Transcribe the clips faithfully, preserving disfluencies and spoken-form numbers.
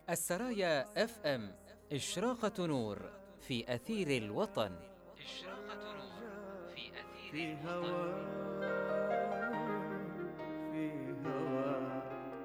السرايا اف ام، إشراقة نور في أثير الوطن. إشراقة نور في أثير في الوطن. هوا في هوا.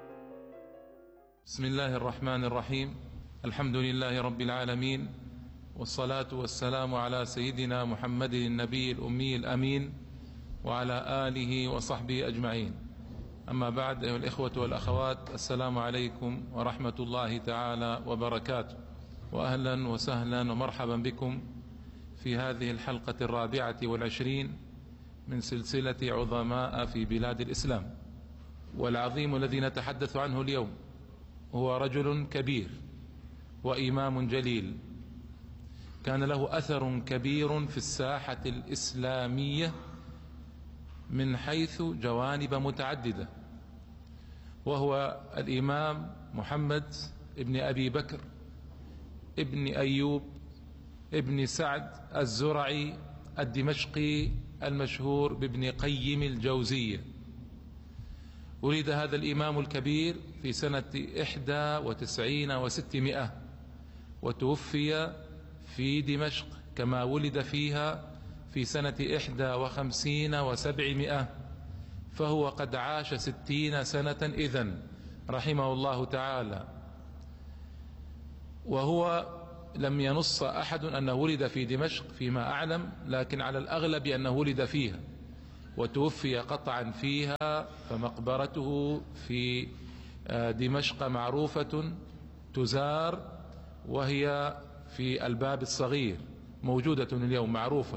بسم الله الرحمن الرحيم. الحمد لله رب العالمين، والصلاة والسلام على سيدنا محمد النبي الأمي الأمين وعلى آله وصحبه أجمعين. أما بعد، أيها الإخوة والأخوات، السلام عليكم ورحمة الله تعالى وبركاته، وأهلا وسهلا ومرحبا بكم في هذه الحلقة الرابعة والعشرين من سلسلة عظماء في بلاد الإسلام. والعظيم الذي نتحدث عنه اليوم هو رجل كبير وإمام جليل، كان له أثر كبير في الساحة الإسلامية من حيث جوانب متعددة، وهو الإمام محمد ابن أبي بكر ابن أيوب ابن سعد الزرعي الدمشقي المشهور بابن قيم الجوزية. ولد هذا الإمام الكبير في سنة إحدى وتسعين وستمائة، وتوفي في دمشق كما ولد فيها في سنة إحدى وخمسين وسبعمائة، فهو قد عاش ستين سنة إذن رحمه الله تعالى. وهو لم ينص أحد أنه ولد في دمشق فيما أعلم، لكن على الأغلب أنه ولد فيها وتوفي قطعا فيها، فمقبرته في دمشق معروفة تزار، وهي في الباب الصغير موجودة اليوم معروفة.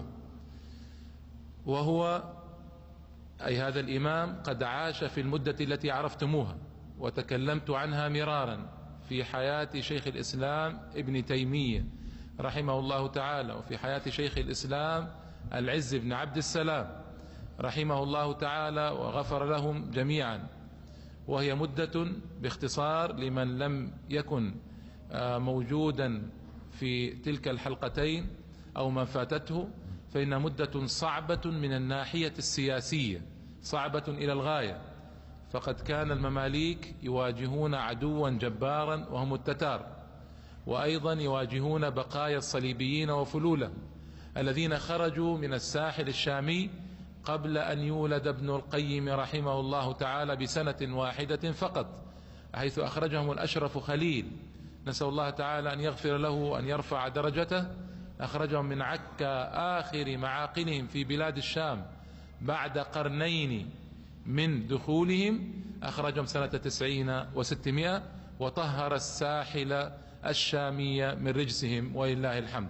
وهو أي هذا الإمام قد عاش في المدة التي عرفتموها وتكلمت عنها مرارا في حياة شيخ الإسلام ابن تيمية رحمه الله تعالى، وفي حياة شيخ الإسلام العز بن عبد السلام رحمه الله تعالى وغفر لهم جميعا. وهي مدة باختصار لمن لم يكن موجودا في تلك الحلقتين أو من فاتته، فإن مدة صعبة من الناحية السياسية، صعبة إلى الغاية. فقد كان المماليك يواجهون عدوا جبارا وهم التتار، وأيضا يواجهون بقايا الصليبيين وفلولهم الذين خرجوا من الساحل الشامي قبل أن يولد ابن القيم رحمه الله تعالى بسنة واحدة فقط، حيث أخرجهم الأشرف خليل، نسأل الله تعالى أن يغفر له وأن يرفع درجته. أخرجهم من عكا آخر معاقلهم في بلاد الشام بعد قرنين من دخولهم، أخرجهم سنة تسعين وستمائة، وطهر الساحل الشامية من رجسهم ولله الحمد.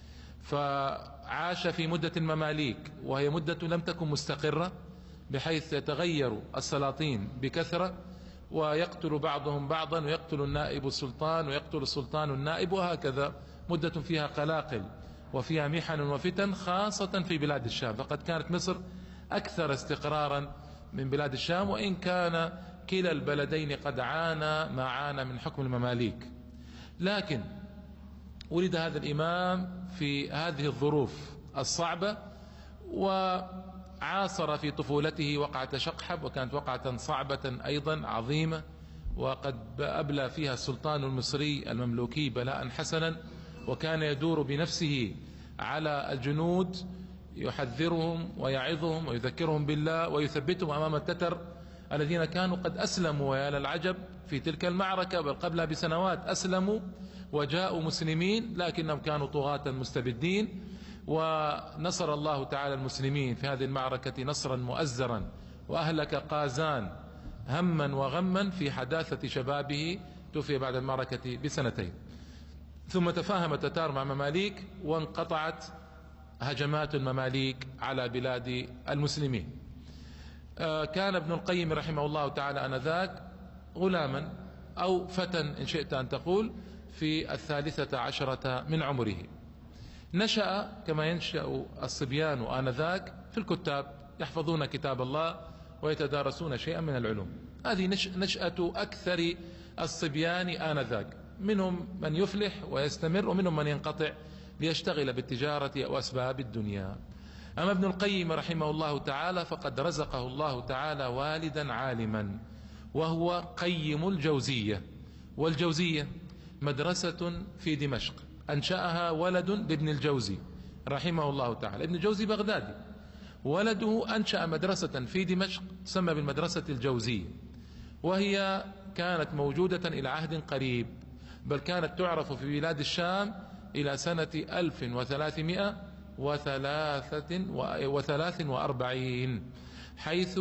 فعاش في مدة المماليك، وهي مدة لم تكن مستقرة، بحيث يتغير السلاطين بكثرة، ويقتل بعضهم بعضا، ويقتل النائب السلطان، ويقتل السلطان النائب، وهكذا مدة فيها قلاقل وفيها محن وفتن، خاصة في بلاد الشام. فقد كانت مصر أكثر استقرارا من بلاد الشام، وإن كان كلا البلدين قد عانى ما عانى من حكم المماليك. لكن ولد هذا الإمام في هذه الظروف الصعبة، وعاصر في طفولته وقعة شقحب، وكانت وقعة صعبة أيضا عظيمة، وقد أبلى فيها السلطان المصري المملوكي بلاء حسنا، وكان يدور بنفسه على الجنود يحذرهم ويعظهم ويذكرهم بالله ويثبتهم أمام التتر الذين كانوا قد أسلموا. ويا للعجب، في تلك المعركة بل قبلها بسنوات أسلموا وجاءوا مسلمين، لكنهم كانوا طغاة مستبدين. ونصر الله تعالى المسلمين في هذه المعركة نصرا مؤزرا، وأهلك قازان هما وغما في حداثة شبابه، توفي بعد المعركة بسنتين. ثم تفاهم التتار مع مماليك، وانقطعت هجمات المماليك على بلاد المسلمين. كان ابن القيم رحمه الله تعالى آنذاك غلاما أو فتى إن شئت أن تقول، في الثالثة عشرة من عمره. نشأ كما ينشأ الصبيان آنذاك في الكتاب، يحفظون كتاب الله ويتدارسون شيئا من العلوم. هذه نشأة أكثر الصبيان آنذاك، منهم من يفلح ويستمر، ومنهم من ينقطع ليشتغل بالتجارة أو أسباب الدنيا. أما ابن القيم رحمه الله تعالى فقد رزقه الله تعالى والدا عالما، وهو قيم الجوزية. والجوزية مدرسة في دمشق أنشأها ولد لابن الجوزي رحمه الله تعالى. ابن الجوزي بغدادي، ولده أنشأ مدرسة في دمشق تسمى بالمدرسة الجوزية، وهي كانت موجودة إلى عهد قريب، بل كانت تعرف في بلاد الشام إلى سنة ألف وثلاثمائة وثلاث وأربعين، حيث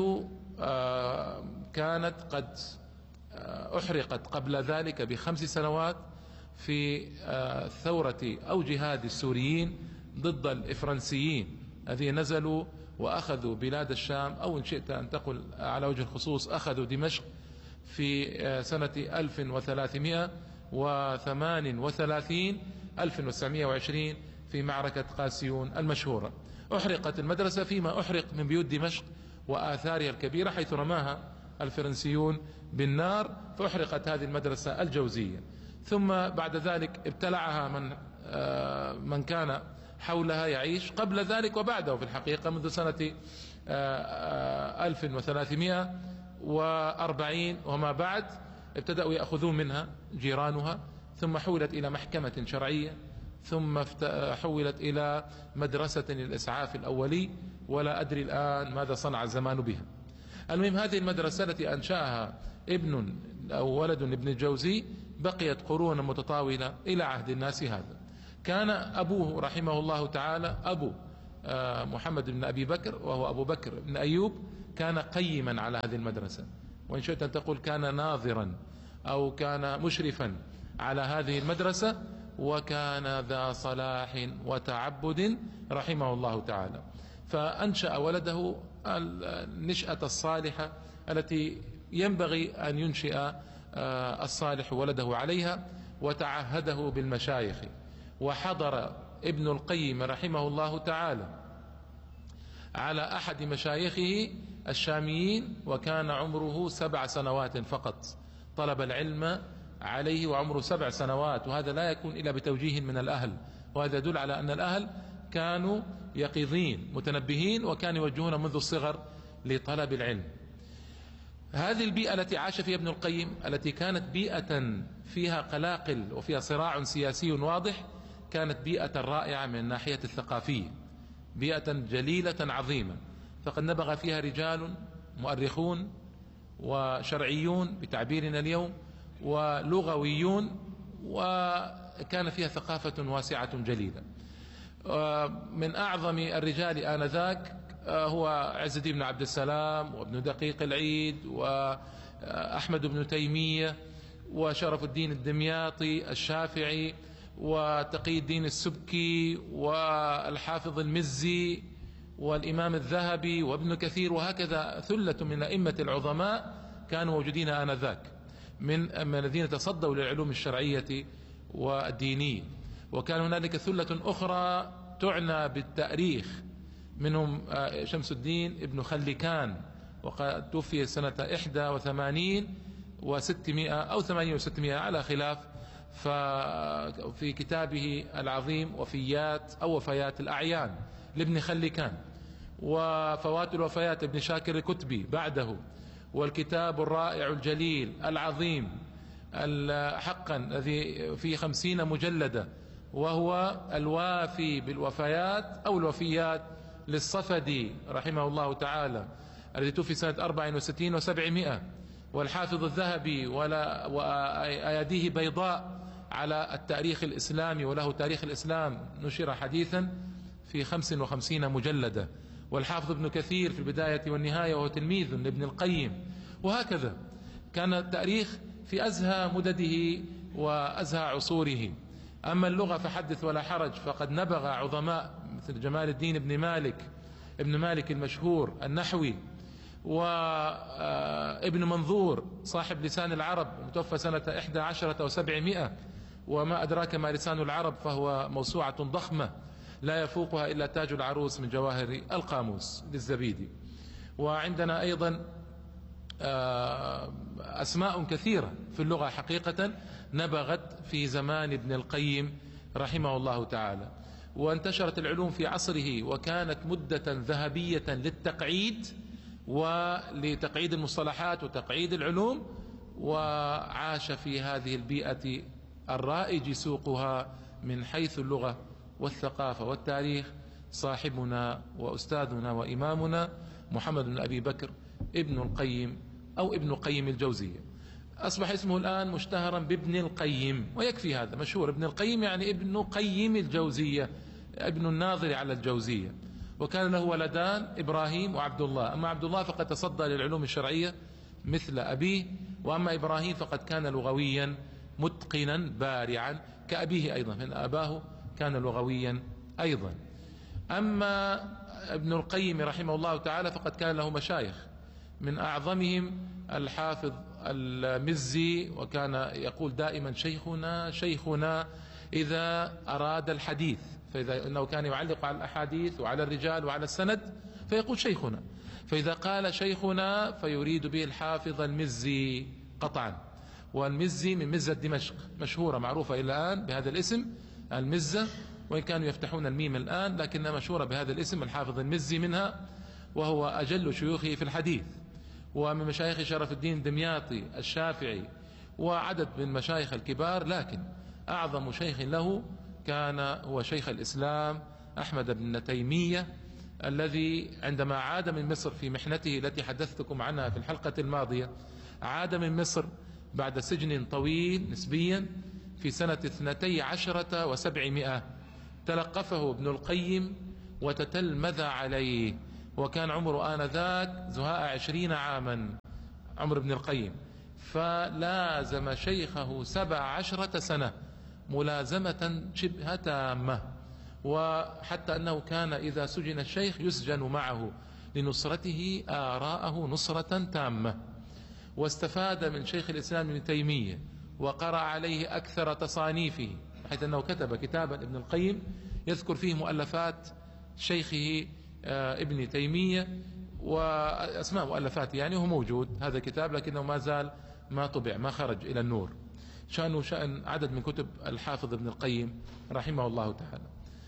كانت قد أحرقت قبل ذلك بخمس سنوات في ثورة أو جهاد السوريين ضد الإفرنسيين الذين نزلوا وأخذوا بلاد الشام، أو إن شئت أن تقل على وجه الخصوص أخذوا دمشق في سنة ألف وثلاثمائة وثمان وثلاثين ألف وتسعمائة وعشرين في معركة قاسيون المشهورة. أحرقت المدرسة فيما أحرق من بيوت دمشق وآثارها الكبيرة، حيث رماها الفرنسيون بالنار، فأحرقت هذه المدرسة الجوزية. ثم بعد ذلك ابتلعها من من كان حولها يعيش قبل ذلك وبعده، في الحقيقة منذ سنة ألف وثلاثمائة وأربعين وما بعد ابتدأوا يأخذون منها جيرانها، ثم حولت إلى محكمة شرعية، ثم حولت إلى مدرسة للإسعاف الأولي، ولا أدري الآن ماذا صنع الزمان بها. المهم هذه المدرسة التي أنشأها ابن أو ولد ابن الجوزي بقيت قرونا متطاولة إلى عهد الناس هذا. كان أبوه رحمه الله تعالى أبو محمد بن أبي بكر، وهو أبو بكر بن أيوب، كان قيما على هذه المدرسة، وإن شئت أن تقول كان ناظرا أو كان مشرفا على هذه المدرسة، وكان ذا صلاح وتعبد رحمه الله تعالى. فأنشأ ولده النشأة الصالحة التي ينبغي أن ينشئ الصالح ولده عليها، وتعهده بالمشايخ. وحضر ابن القيم رحمه الله تعالى على أحد مشايخه الشاميين، وكان عمره سبع سنوات فقط، طلب العلم عليه وعمره سبع سنوات، وهذا لا يكون إلا بتوجيه من الأهل، وهذا يدل على أن الأهل كانوا يقظين متنبهين، وكانوا يوجهون منذ الصغر لطلب العلم. هذه البيئة التي عاش فيها ابن القيم، التي كانت بيئة فيها قلاقل وفيها صراع سياسي واضح، كانت بيئة رائعة من الناحية الثقافية، بيئة جليلة عظيمة، فقد نبغ فيها رجال مؤرخون وشرعيون بتعبيرنا اليوم ولغويون، وكان فيها ثقافة واسعة جليلة. من أعظم الرجال آنذاك هو عز الدين بن عبد السلام، وابن دقيق العيد، وأحمد بن تيمية، وشرف الدين الدمياطي الشافعي، وتقي الدين السبكي، والحافظ المزي، والإمام الذهبي، وابن كثير، وهكذا ثلة من أئمة العظماء كانوا موجودين آنذاك من الذين تصدوا للعلوم الشرعية والدينية. وكان هنالك ثلة أخرى تعنى بالتاريخ، منهم شمس الدين ابن خلكان، وقد توفي سنة إحدى وثمانين وستمائة أو ثمانين وستمائة على خلاف، في كتابه العظيم وفيات أو وفيات الأعيان لابن خلكان، وفوات الوفيات ابن شاكر الكتبي بعده، والكتاب الرائع الجليل العظيم حقا الذي فيه خمسين مجلدة، وهو الوافي بالوفيات أو الوفيات للصفدي رحمه الله تعالى، الذي توفي سنة أربع وستين وسبعمائة، والحافظ الذهبي وأيديه بيضاء على التاريخ الإسلامي، وله تاريخ الإسلام نشر حديثا في خمس وخمسين مجلدة، والحافظ ابن كثير في البداية والنهاية وهو تلميذ لابن القيم، وهكذا كان التاريخ في أزهى مدده وأزهى عصوره. أما اللغة فحدث ولا حرج، فقد نبغ عظماء مثل جمال الدين ابن مالك ابن مالك المشهور النحوي، وابن منظور صاحب لسان العرب متوفى سنة إحدى عشرة وسبعمائة، وما أدراك ما لسان العرب، فهو موسوعة ضخمة لا يفوقها إلا تاج العروس من جواهر القاموس للزبيدي. وعندنا أيضا أسماء كثيرة في اللغة حقيقة نبغت في زمان ابن القيم رحمه الله تعالى، وانتشرت العلوم في عصره، وكانت مدة ذهبية للتقعيد ولتقعيد المصطلحات وتقعيد العلوم، وعاش في هذه البيئة الرائج سوقها من حيث اللغة والثقافة والتاريخ صاحبنا وأستاذنا وإمامنا محمد بن أبي بكر ابن القيم أو ابن قيم الجوزية. أصبح اسمه الآن مشتهرا بابن القيم، ويكفي هذا، مشهور ابن القيم يعني ابن قيم الجوزية، ابن الناظر على الجوزية. وكان له ولدان إبراهيم وعبد الله، أما عبد الله فقد تصدى للعلوم الشرعية مثل أبيه، وأما إبراهيم فقد كان لغويا متقنا بارعا كأبيه أيضا، فإن أباه كان لغويا أيضا. أما ابن القيم رحمه الله تعالى فقد كان له مشايخ، من أعظمهم الحافظ المزي، وكان يقول دائما شيخنا شيخنا إذا أراد الحديث، فإذا أنه كان يعلق على الأحاديث وعلى الرجال وعلى السند فيقول شيخنا، فإذا قال شيخنا فيريد به الحافظ المزي قطعا. والمزي من مزة دمشق، مشهورة معروفة إلى الآن بهذا الاسم المزة، وإن كانوا يفتحون الميم الآن لكنها مشهورة بهذا الاسم الحافظ المزي منها، وهو أجل شيوخه في الحديث، ومن مشايخ شرف الدين دمياطي الشافعي وعدد من مشايخ الكبار. لكن أعظم شيخ له كان هو شيخ الإسلام أحمد بن تيمية، الذي عندما عاد من مصر في محنته التي حدثتكم عنها في الحلقة الماضية، عاد من مصر بعد سجن طويل نسبيا في سنة اثنتي عشرة وسبعمائة، تلقفه ابن القيم وتتلمذ عليه، وكان عمره آنذاك زهاء عشرين عاما عمر ابن القيم، فلازم شيخه سبع عشرة سنة ملازمة شبه تامة، وحتى أنه كان إذا سجن الشيخ يسجن معه لنصرته آراءه نصرة تامة. واستفاد من شيخ الإسلام ابن تيمية وقرأ عليه أكثر تصانيفه، حيث أنه كتب كتابا ابن القيم يذكر فيه مؤلفات شيخه ابن تيمية وأسماء مؤلفاته، يعني هو موجود هذا الكتاب لكنه ما زال ما طبع، ما خرج إلى النور، شأنه شأن عدد من كتب الحافظ ابن القيم رحمه الله تعالى.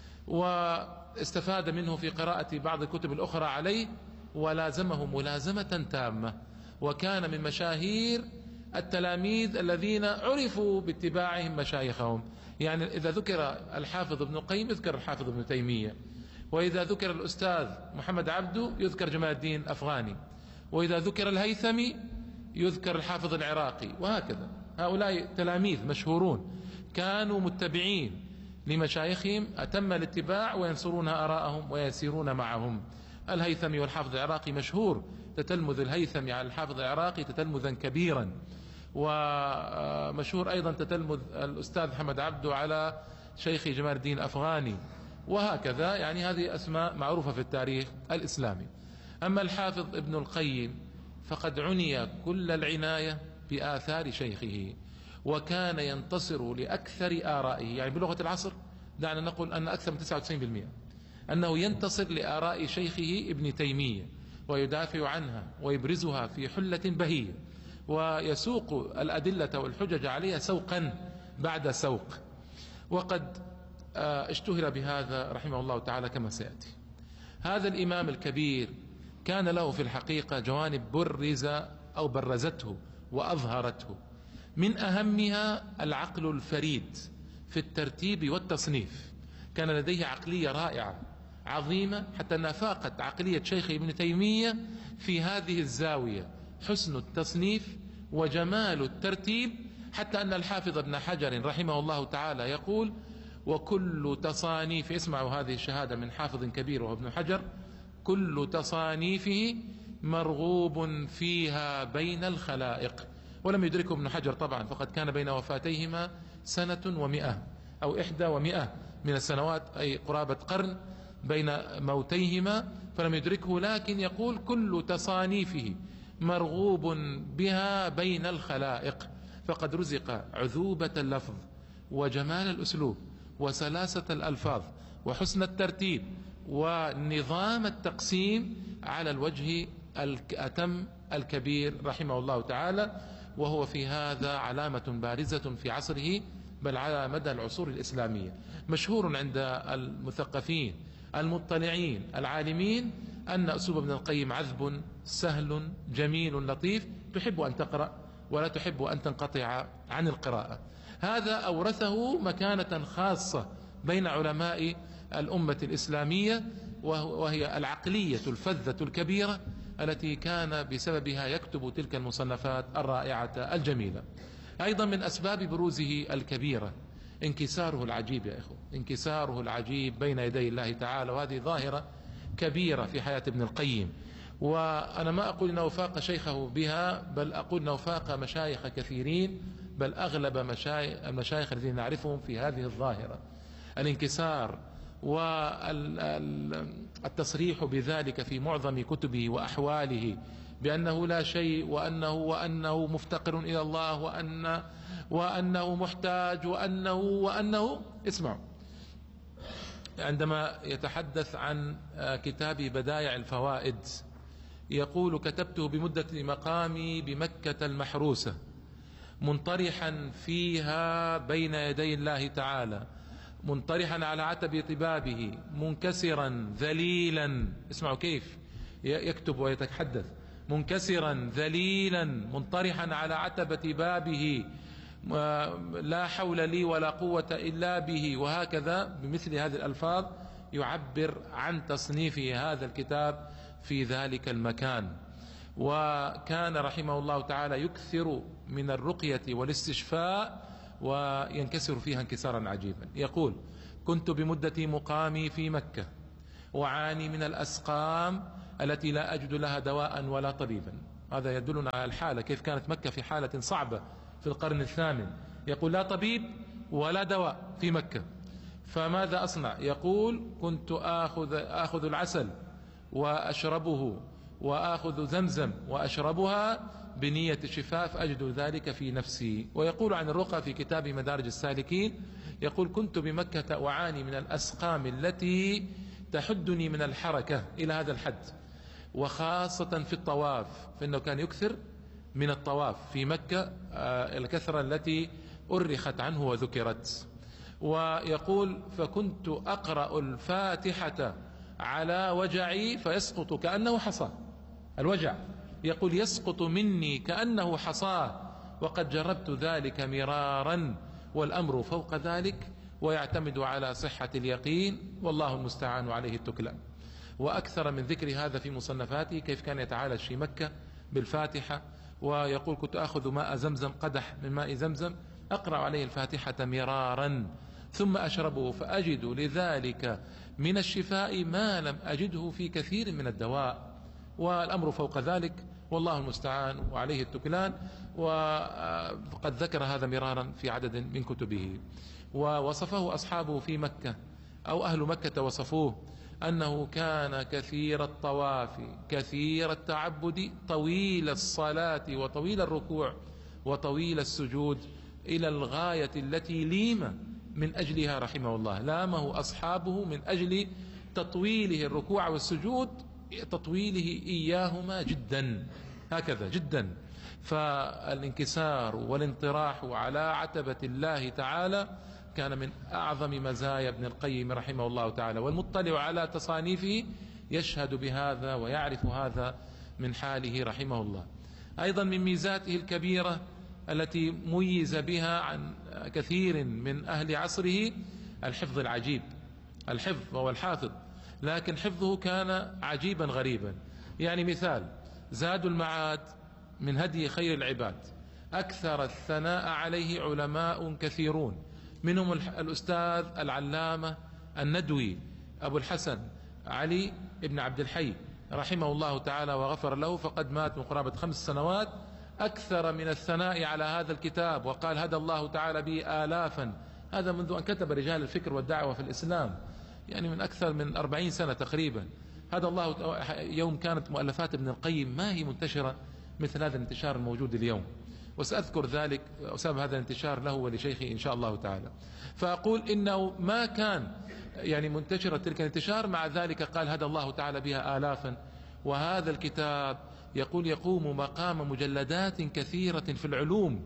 واستفاد منه في قراءة بعض الكتب الأخرى عليه، ولازمه ملازمة تامة، وكان من مشاهير التلاميذ الذين عرفوا باتباعهم مشايخهم. يعني إذا ذكر الحافظ ابن القيم يذكر الحافظ ابن تيمية، وإذا ذكر الأستاذ محمد عبده يذكر جمال الدين الأفغاني، وإذا ذكر الهيثمي يذكر الحافظ العراقي، وهكذا. هؤلاء تلاميذ مشهورون كانوا متبعين لمشايخهم أتم الاتباع، وينصرون آراءهم ويسيرون معهم. الهيثمي والحافظ العراقي مشهور تتلمذ الهيثمي على الحافظ العراقي تتلمذا كبيرا، ومشهور أيضا تتلمذ الأستاذ محمد عبده على شيخ جمال الدين الأفغاني، وهكذا. يعني هذه أسماء معروفة في التاريخ الإسلامي. أما الحافظ ابن القيم فقد عني كل العناية بآثار شيخه، وكان ينتصر لأكثر آرائه، يعني بلغة العصر دعنا نقول أن أكثر من تسعة وتسعين بالمئة أنه ينتصر لآراء شيخه ابن تيمية ويدافع عنها ويبرزها في حلة بهية، ويسوق الأدلة والحجج عليها سوقا بعد سوق. وقد اشتهر بهذا رحمه الله تعالى كما سيأتي. هذا الإمام الكبير كان له في الحقيقة جوانب برز أو برزته وأظهرته، من أهمها العقل الفريد في الترتيب والتصنيف. كان لديه عقلية رائعة عظيمة، حتى أنها فاقت عقلية شيخ ابن تيمية في هذه الزاوية، حسن التصنيف وجمال الترتيب، حتى أن الحافظ ابن حجر رحمه الله تعالى يقول: وكل تصانيف، اسمعوا هذه الشهادة من حافظ كبير وهو ابن حجر، كل تصانيفه مرغوب فيها بين الخلائق. ولم يدركه ابن حجر طبعا، فقد كان بين وفاتيهما سنة ومئة أو إحدى ومئة من السنوات، أي قرابة قرن بين موتيهما، فلم يدركه، لكن يقول كل تصانيفه مرغوب بها بين الخلائق، فقد رزق عذوبة اللفظ وجمال الأسلوب وسلاسة الألفاظ وحسن الترتيب ونظام التقسيم على الوجه الأتم الكبير رحمه الله تعالى. وهو في هذا علامة بارزة في عصره، بل على مدى العصور الإسلامية. مشهور عند المثقفين المطلعين العالمين أن أسلوب ابن القيم عذب سهل جميل لطيف، تحب أن تقرأ ولا تحب أن تنقطع عن القراءة. هذا أورثه مكانة خاصة بين علماء الأمة الإسلامية، وهي العقلية الفذة الكبيرة التي كان بسببها يكتب تلك المصنفات الرائعة الجميلة. أيضا من أسباب بروزه الكبيرة انكساره العجيب يا إخوة، انكساره العجيب بين يدي الله تعالى، وهذه ظاهرة كبيرة في حياة ابن القيم. وأنا ما أقول أنه فاق شيخه بها، بل أقول أنه فاق مشايخ كثيرين، بل أغلب المشايخ الذين نعرفهم في هذه الظاهرة، الانكسار والتصريح بذلك في معظم كتبه وأحواله، بأنه لا شيء، وأنه وأنه مفتقر إلى الله، وأن وأنه محتاج، وأنه وأنه اسمعوا، عندما يتحدث عن كتاب بدائع الفوائد يقول: كتبته بمدة مقامي بمكة المحروسة، منطرحا فيها بين يدي الله تعالى، منطرحا على عتب طبابه، منكسرا ذليلا. اسمعوا كيف يكتب ويتحدث: منكسرا ذليلا منطرحا على عتبة بابه، لا حول لي ولا قوة إلا به. وهكذا بمثل هذه الألفاظ يعبر عن تصنيفه هذا الكتاب في ذلك المكان. وكان رحمه الله تعالى يكثر من الرقية والاستشفاء، وينكسر فيها انكسارا عجيبا. يقول: كنت بمدة مقامي في مكة وعاني من الأسقام التي لا أجد لها دواء ولا طبيبا. هذا يدلنا على الحالة، كيف كانت مكة في حالة صعبة في القرن الثامن. يقول: لا طبيب ولا دواء في مكة، فماذا أصنع؟ يقول: كنت آخذ, آخذ العسل وأشربه، وآخذ زمزم وأشربها بنية الشفاء، فأجد ذلك في نفسي. ويقول عن الرقى في كتاب مدارج السالكين، يقول: كنت بمكة وعاني من الأسقام التي تحدني من الحركة إلى هذا الحد، وخاصة في الطواف، فإنه كان يكثر من الطواف في مكة الكثرة التي أرخت عنه وذكرت. ويقول: فكنت أقرأ الفاتحة على وجعي فيسقط كأنه حصى. الوجع يقول يسقط مني كأنه حصاه، وقد جربت ذلك مرارا، والأمر فوق ذلك، ويعتمد على صحة اليقين، والله المستعان عليه التكلان. وأكثر من ذكر هذا في مصنفاته، كيف كان يتعالج في مكة بالفاتحة. ويقول: كنت أخذ ماء زمزم، قدح من ماء زمزم، أقرأ عليه الفاتحة مرارا ثم أشربه، فأجد لذلك من الشفاء ما لم أجده في كثير من الدواء، والأمر فوق ذلك، والله المستعان وعليه التكلان. وقد ذكر هذا مرارا في عدد من كتبه. ووصفه أصحابه في مكة أو أهل مكة وصفوه أنه كان كثير الطواف، كثير التعبد، طويل الصلاة وطويل الركوع وطويل السجود، إلى الغاية التي ليم من أجلها رحمه الله. لامه أصحابه من أجل تطويله الركوع والسجود، تطويله إياهما جدا، هكذا جدا. فالانكسار والانطراح على عتبة الله تعالى كان من أعظم مزايا ابن القيم رحمه الله تعالى، والمطلع على تصانيفه يشهد بهذا ويعرف هذا من حاله رحمه الله. أيضا من ميزاته الكبيرة التي ميز بها عن كثير من أهل عصره الحفظ العجيب. الحفظ وهو الحافظ، لكن حفظه كان عجيبا غريبا. يعني مثال: زاد المعاد من هدي خير العباد، أكثر الثناء عليه علماء كثيرون، منهم الأستاذ العلامة الندوي أبو الحسن علي بن عبد الحي رحمه الله تعالى وغفر له، فقد مات من قرابة خمس سنوات، أكثر من الثناء على هذا الكتاب، وقال: هدى الله تعالى به آلافا. هذا منذ أن كتب رجال الفكر والدعوة في الإسلام، يعني من أكثر من أربعين سنة تقريبا. هدى الله يوم كانت مؤلفات ابن القيم ما هي منتشرة مثل هذا الانتشار الموجود اليوم، وسأذكر ذلك وسبب هذا الانتشار له ولشيخي إن شاء الله تعالى. فأقول إنه ما كان يعني منتشرة تلك الانتشار، مع ذلك قال: هدى الله تعالى بها آلافا. وهذا الكتاب يقول يقوم مقام مجلدات كثيرة في العلوم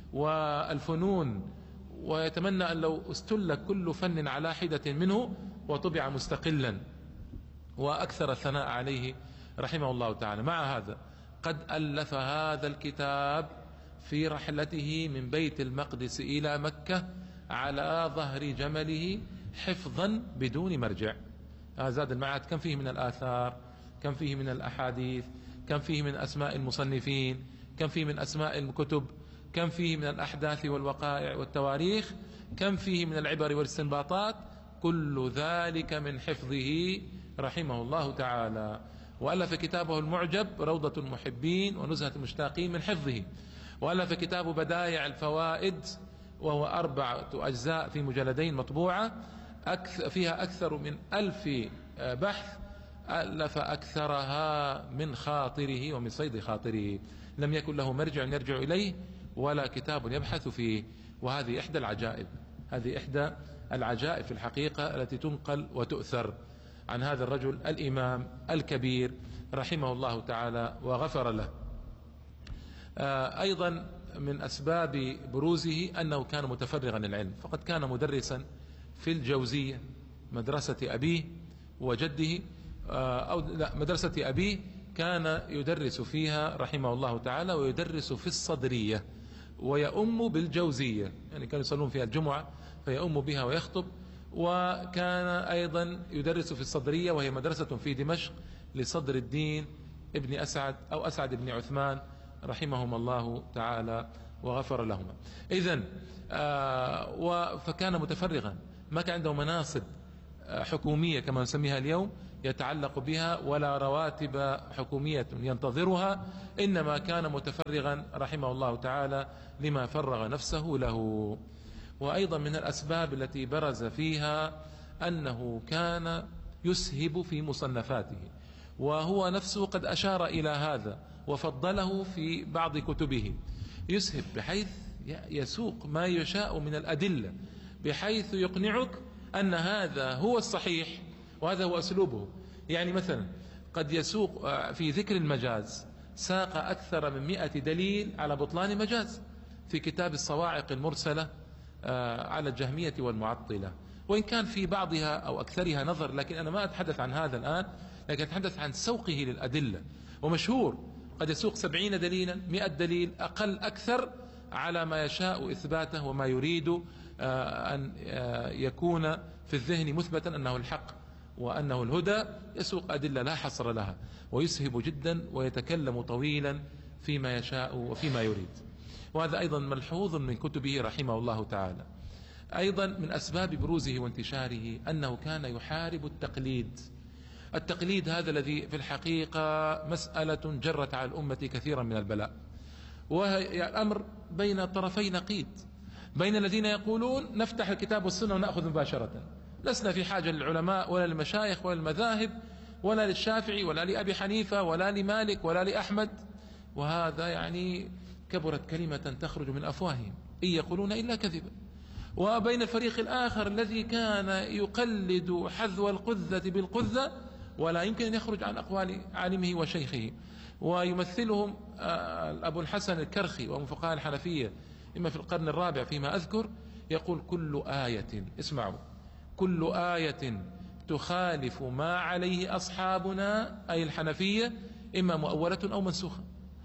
والفنون، ويتمنى أن لو استل كل فن على حدة منه وطبع مستقلا. وأكثر الثناء عليه رحمه الله تعالى. مع هذا قد ألف هذا الكتاب في رحلته من بيت المقدس إلى مكة على ظهر جمله حفظا بدون مرجع. هذا زاد المعاد كم فيه من الآثار، كم فيه من الأحاديث، كم فيه من أسماء المصنفين، كم فيه من أسماء الكتب، كم فيه من الأحداث والوقائع والتواريخ، كم فيه من العبر والاستنباطات، كل ذلك من حفظه رحمه الله تعالى. وألف كتابه المعجب روضة المحبين ونزهة المشتاقين من حفظه، وألف كتابه بدائع الفوائد وهو أربعة أجزاء في مجلدين مطبوعة فيها أكثر من ألف بحث، ألف أكثرها من خاطره ومن صيد خاطره، لم يكن له مرجع يرجع إليه ولا كتاب يبحث فيه. وهذه إحدى العجائب، هذه إحدى العجائب في الحقيقة التي تنقل وتؤثر عن هذا الرجل الإمام الكبير رحمه الله تعالى وغفر له. أيضا من أسباب بروزه أنه كان متفرغا للعلم، فقد كان مدرسا في الجوزية مدرسة أبيه وجده، أو لا مدرسة أبيه كان يدرس فيها رحمه الله تعالى، ويدرس في الصدرية ويؤم بالجوزية، يعني كانوا يصلون فيها الجمعة فيؤم بها ويخطب. وكان أيضا يدرس في الصدرية وهي مدرسة في دمشق لصدر الدين ابن أسعد أو أسعد بن عثمان رحمهم الله تعالى وغفر لهما. إذن آه فكان متفرغا، ما كان عنده مناصب حكومية كما نسميها اليوم يتعلق بها ولا رواتب حكومية ينتظرها، إنما كان متفرغا رحمه الله تعالى لما فرغ نفسه له. وأيضا من الأسباب التي برز فيها أنه كان يسهب في مصنفاته، وهو نفسه قد أشار إلى هذا وفضله في بعض كتبه. يسهب بحيث يسوق ما يشاء من الأدلة بحيث يقنعك أن هذا هو الصحيح وهذا هو أسلوبه. يعني مثلا قد يسوق في ذكر المجاز ساق أكثر من مئة دليل على بطلان مجاز في كتاب الصواعق المرسلة على الجهمية والمعطلة، وإن كان في بعضها أو أكثرها نظر، لكن أنا ما أتحدث عن هذا الآن، لكن أتحدث عن سوقه للأدلة. ومشهور قد يسوق سبعين دليلا، مئة دليل، أقل أكثر، على ما يشاء إثباته وما يريد أن يكون في الذهن مثبتا أنه الحق وأنه الهدى. يسوق أدلة لا حصر لها ويسهب جدا ويتكلم طويلا فيما يشاء وفيما يريد. وهذا أيضا ملحوظ من كتبه رحمه الله تعالى. أيضا من أسباب بروزه وانتشاره أنه كان يحارب التقليد. التقليد هذا الذي في الحقيقة مسألة جرت على الأمة كثيرا من البلاء، وهي الأمر بين طرفي نقيض، بين الذين يقولون نفتح الكتاب والسنة ونأخذ مباشرة، لسنا في حاجة للعلماء ولا للمشايخ ولا المذاهب ولا للشافعي ولا لأبي حنيفة ولا لمالك ولا لأحمد، وهذا يعني كبرت كلمة تخرج من أفواههم إن يقولون إلا كذبا. وبين الفريق الآخر الذي كان يقلد حذو القذة بالقذة ولا يمكن أن يخرج عن أقوال عالمه وشيخه، ويمثلهم أبو الحسن الكرخي ومن فقهاء الحنفية إما في القرن الرابع فيما أذكر، يقول كل آية، اسمعوا، كل آية تخالف ما عليه أصحابنا أي الحنفية إما مؤولة أو منسوخة،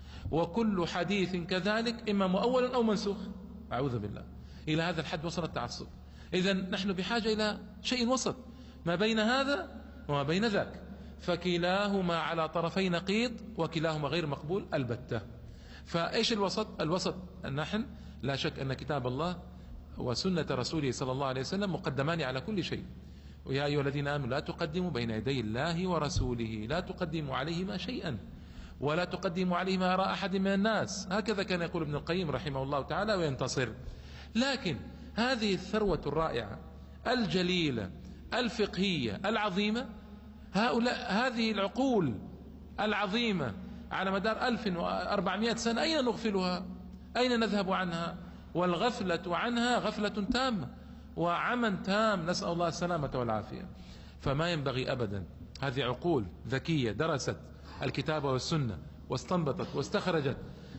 وكل حديث كذلك إما مؤول أو منسوخ. أعوذ بالله، إلى هذا الحد وصل التعصب. إذن نحن بحاجة إلى شيء وسط ما بين هذا وما بين ذاك، فكلاهما على طرفي نقيض وكلاهما غير مقبول البتة. فإيش الوسط؟ الوسط نحن لا شك أن كتاب الله وسنة رسوله صلى الله عليه وسلم مقدمان على كل شيء. ويا أيها الذين آمنوا لا تقدموا بين يدي الله ورسوله، لا تقدموا عليهما شيئا ولا تقدموا عليهما آراء أحد من الناس، هكذا كان يقول ابن القيم رحمه الله تعالى وينتصر. لكن هذه الثروة الرائعة الجليلة الفقهية العظيمة، هؤلاء هذه العقول العظيمة على مدار ألف وأربعمائة سنة أين نغفلها؟ أين نذهب عنها؟ والغفلة عنها غفلة تامة وعمى تام، نسأل الله السلامة والعافية. فما ينبغي أبدا، هذه عقول ذكية درست الكتاب والسنة واستنبطت واستخرجت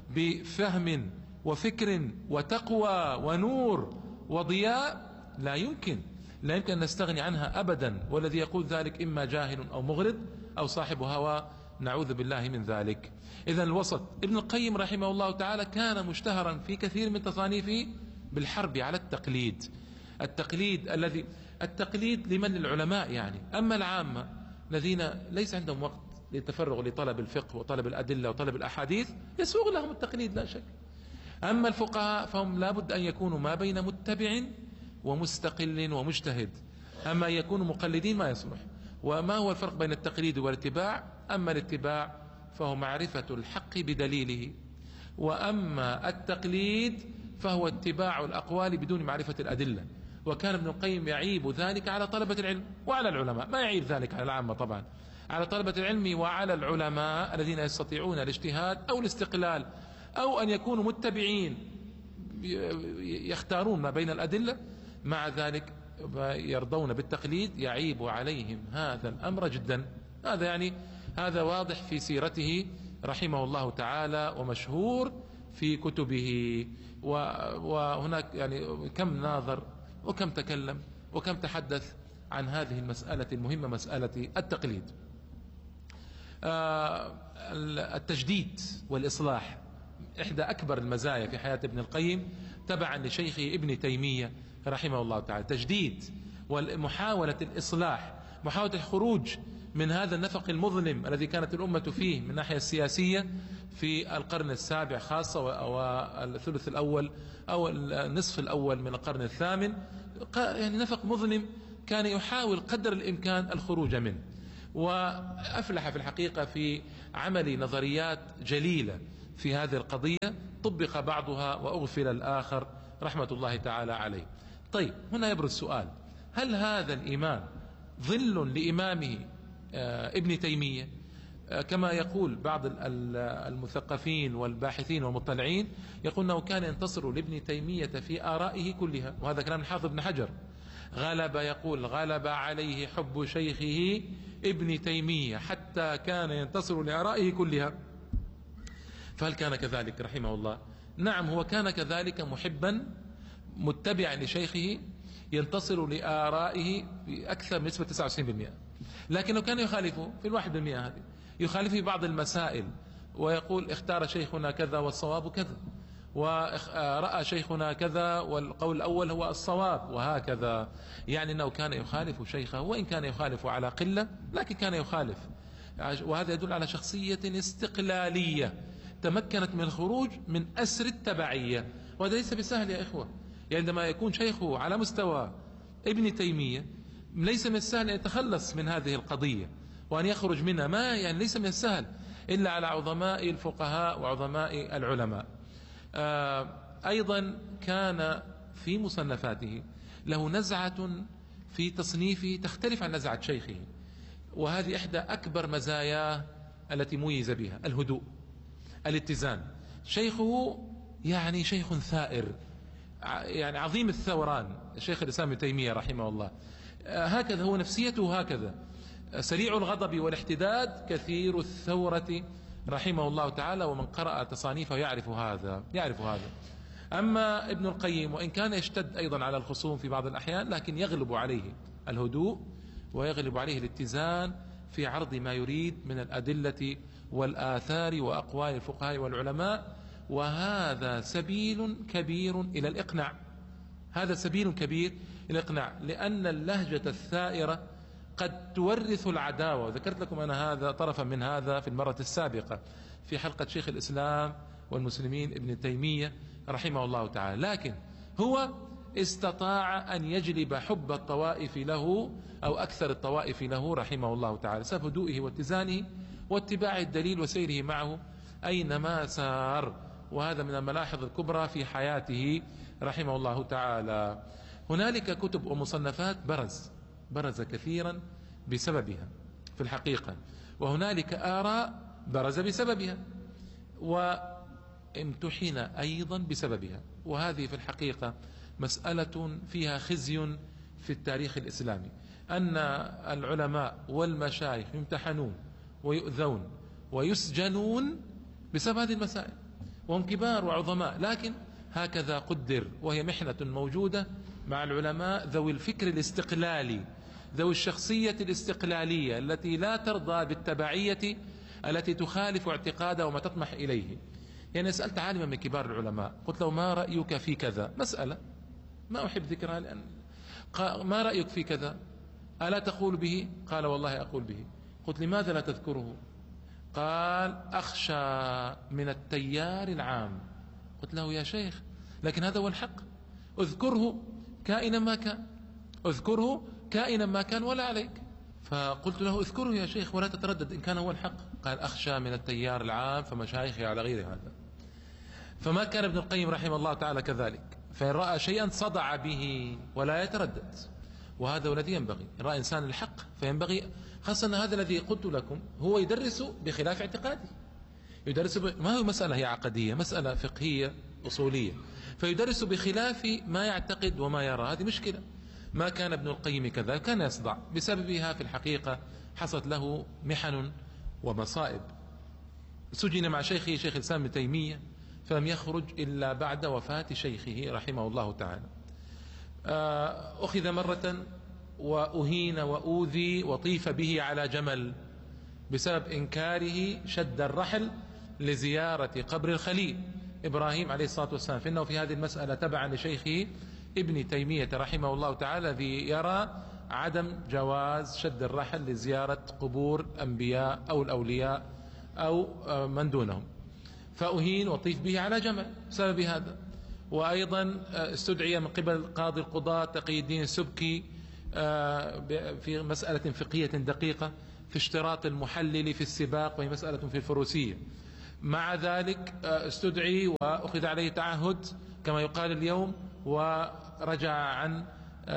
بفهم وفكر وتقوى ونور وضياء، لا يمكن لا يمكن أن نستغني عنها أبدا. والذي يقول ذلك إما جاهل أو مغرض أو صاحب هوى نعوذ بالله من ذلك. إذن الوسط. ابن القيم رحمه الله تعالى كان مشتهرا في كثير من تصانيفه بالحرب على التقليد. التقليد الذي التقليد لمن؟ العلماء يعني. أما العامة الذين ليس عندهم وقت للتفرغ لطلب الفقه وطلب الأدلة وطلب الأحاديث يسوغ لهم التقليد لا شك. أما الفقهاء فهم لابد أن يكونوا ما بين متبع ومستقل ومجتهد. أما يكونوا مقلدين ما يصلح. وما هو الفرق بين التقليد والاتباع؟ أما الاتباع فهو معرفة الحق بدليله، وأما التقليد فهو اتباع الأقوال بدون معرفة الأدلة. وكان ابن القيم يعيب ذلك على طلبة العلم وعلى العلماء، ما يعيب ذلك على العامة طبعا، على طلبة العلم وعلى العلماء الذين يستطيعون الاجتهاد أو الاستقلال أو أن يكونوا متبعين يختارون ما بين الأدلة، مع ذلك يرضون بالتقليد. يعيب عليهم هذا الأمر جدا. هذا يعني هذا واضح في سيرته رحمه الله تعالى ومشهور في كتبه. وهناك يعني كم ناظر وكم تكلم وكم تحدث عن هذه المسألة المهمة، مسألة التقليد. التجديد والإصلاح إحدى أكبر المزايا في حياة ابن القيم تبعا لشيخه ابن تيمية رحمه الله تعالى. تجديد ومحاولة الإصلاح، محاولة الخروج من هذا النفق المظلم الذي كانت الأمة فيه من الناحية السياسية في القرن السابع خاصة والثلث الأول أو النصف الأول من القرن الثامن. يعني نفق مظلم كان يحاول قدر الإمكان الخروج منه، وأفلح في الحقيقة في عمل نظريات جليلة في هذه القضية طبق بعضها وأغفل الآخر رحمة الله تعالى عليه. طيب هنا يبرز السؤال: هل هذا الإمام ظل لإمامه ابن تيمية كما يقول بعض المثقفين والباحثين والمطلعين؟ يقول أنه كان ينتصر لابن تيمية في آرائه كلها، وهذا كلام الحافظ ابن حجر. غلب يقول غلب عليه حب شيخه ابن تيمية حتى كان ينتصر لآرائه كلها. فهل كان كذلك رحمه الله؟ نعم، هو كان كذلك محبا متبعا لشيخه ينتصر لآرائه بأكثر من نسبة تسعة وتسعين بالمئة، لكنه كان يخالفه في الواحد بالمئة هذه، يخالفه في بعض المسائل ويقول اختار شيخنا كذا والصواب كذا، ورأى شيخنا كذا والقول الأول هو الصواب، وهكذا. يعني أنه كان يخالف شيخه، وإن كان يخالف على قلة لكن كان يخالف. وهذا يدل على شخصية استقلالية تمكنت من الخروج من أسر التبعية، وهذا ليس بسهل يا إخوة. يعني عندما يكون شيخه على مستوى ابن تيمية ليس من السهل أن يتخلص من هذه القضية وأن يخرج منها، ما يعني ليس من السهل إلا على عظماء الفقهاء وعظماء العلماء. آه أيضا كان في مصنفاته له نزعة في تصنيفه تختلف عن نزعة شيخه، وهذه إحدى أكبر مزاياه التي ميز بها: الهدوء، الاتزان. شيخه يعني شيخ ثائر، يعني عظيم الثوران، شيخ الإسلام ابن تيمية رحمه الله. هكذا هو نفسيته، هكذا سريع الغضب والاحتداد كثير الثورة رحمه الله تعالى، ومن قرأ تصانيفه يعرف هذا يعرف هذا. أما ابن القيم وإن كان يشتد أيضا على الخصوم في بعض الأحيان، لكن يغلب عليه الهدوء ويغلب عليه الاتزان في عرض ما يريد من الأدلة والآثار وأقوال الفقهاء والعلماء. وهذا سبيل كبير إلى الإقناع، هذا سبيل كبير إلى الإقناع، لأن اللهجة الثائرة قد تورث العداوة. وذكرت لكم أنا هذا طرفا من هذا في المرة السابقة في حلقة شيخ الإسلام والمسلمين ابن تيمية رحمه الله تعالى. لكن هو استطاع أن يجلب حب الطوائف له أو أكثر الطوائف له رحمه الله تعالى بسبب هدوئه واتزانه واتباع الدليل وسيره معه أينما سار. وهذا من الملاحظ الكبرى في حياته رحمه الله تعالى. هنالك كتب ومصنفات برز برز كثيرا بسببها في الحقيقة، وهنالك آراء برز بسببها وامتحن أيضا بسببها. وهذه في الحقيقة مسألة فيها خزي في التاريخ الإسلامي، أن العلماء والمشايخ يمتحنون ويؤذون ويسجنون بسبب هذه المسائل، وهم كبار وعظماء، لكن هكذا قدر، وهي محنة موجودة مع العلماء ذوي الفكر الاستقلالي، ذوي الشخصية الاستقلالية التي لا ترضى بالتبعية التي تخالف اعتقاده وما تطمح إليه. يعني سألت عالما من كبار العلماء قلت له ما رأيك في كذا، مسألة ما أحب ذكرها لأن ما رأيك في كذا، ألا تقول به؟ قال والله أقول به. قلت لماذا لا تذكره؟ قال أخشى من التيار العام. قلت له يا شيخ لكن هذا هو الحق، اذكره كائنا ما كان، اذكره كائنا ما كان ولا عليك. فقلت له اذكره يا شيخ ولا تتردد إن كان هو الحق. قال أخشى من التيار العام فمشايخي على غير هذا. فما كان ابن القيم رحمه الله تعالى كذلك، فإن رأى شيئا صدع به ولا يتردد، وهذا الذي ينبغي. إن رأى إنسان الحق فينبغي، خاصة أن هذا الذي قلت لكم هو يدرس بخلاف اعتقاده، يدرس ب... ما هو مسألة هي عقدية، مسألة فقهية أصولية، فيدرس بخلاف ما يعتقد وما يرى. هذه مشكلة. ما كان ابن القيم كذا، كان يصدع بسببها في الحقيقة، حصلت له محن ومصائب. سجن مع شيخه شيخ الإسلام ابن تيمية فلم يخرج إلا بعد وفاة شيخه رحمه الله تعالى. أخذ مرة وأهين وأوذي وطيف به على جمل بسبب إنكاره شد الرحل لزيارة قبر الخليل إبراهيم عليه الصلاة والسلام، فإنه في هذه المسألة تبعا لشيخه ابن تيمية رحمه الله تعالى الذي يرى عدم جواز شد الرحل لزيارة قبور الأنبياء أو الأولياء أو من دونهم، فأهين وطيف به على جمل بسبب هذا. وأيضا استدعي من قبل قاضي القضاة تقي الدين السبكي في مسألة فقهية دقيقة في اشتراط المحلل في السباق، وهي مسألة في الفروسية. مع ذلك استدعي وأخذ عليه تعهد كما يقال اليوم، ورجع عن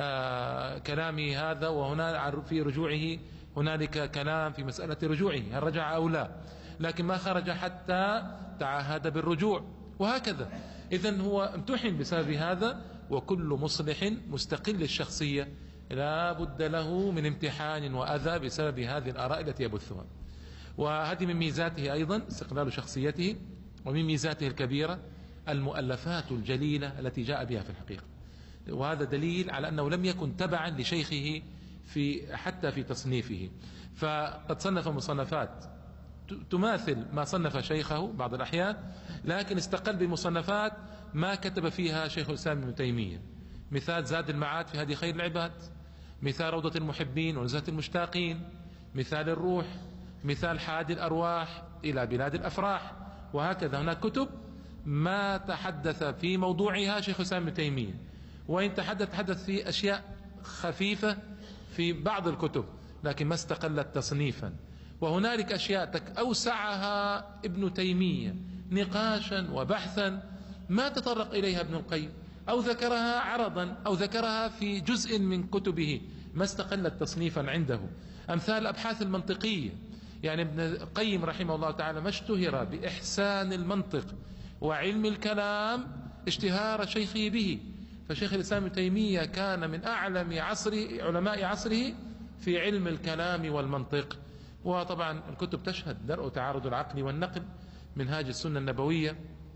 كلامه هذا، وهنا في رجوعه هنالك كلام في مسألة رجوعه هل رجع أو لا، لكن ما خرج حتى تعهد بالرجوع، وهكذا. إذن هو امتحن بسبب هذا، وكل مصلح مستقل الشخصية لا بد له من امتحان وأذى بسبب هذه الآراء التي يبثها. وهذه من ميزاته أيضا استقلال شخصيته، ومن ميزاته الكبيرة المؤلفات الجليلة التي جاء بها في الحقيقة، وهذا دليل على أنه لم يكن تبعا لشيخه في حتى في تصنيفه. فقد صنف مصنفات تماثل ما صنف شيخه بعض الأحيان، لكن استقل بمصنفات ما كتب فيها شيخ الإسلام ابن تيمية. مثال زاد المعاد في هدي خير العباد، مثال روضة المحبين ونزهة المشتاقين، مثال الروح، مثال حادي الأرواح إلى بلاد الأفراح، وهكذا. هناك كتب ما تحدث في موضوعها شيخ الإسلام ابن تيمية، وإن تحدث تحدث في أشياء خفيفة في بعض الكتب لكن ما استقلت تصنيفا. وهنالك أشياء أوسعها ابن تيمية نقاشا وبحثا ما تطرق إليها ابن القيم، أو ذكرها عرضا أو ذكرها في جزء من كتبه ما استقلت تصنيفا عنده. أمثال الأبحاث المنطقية، يعني ابن القيم رحمه الله تعالى ما اشتهر بإحسان المنطق وعلم الكلام اشتهار شيخه به، فشيخ الإسلام ابن تيمية كان من أعلم عصره علماء عصره في علم الكلام والمنطق. وطبعا الكتب تشهد درء تعارض العقل والنقل، منهاج السنة النبوية